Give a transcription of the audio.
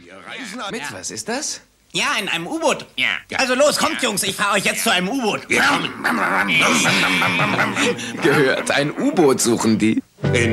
reisen an. Mit was ist das? Ja, in einem U-Boot. Ja. Also los, kommt, Jungs, ich fahre euch jetzt zu einem U-Boot. Wir kommen. Gehört, ein U-Boot suchen die.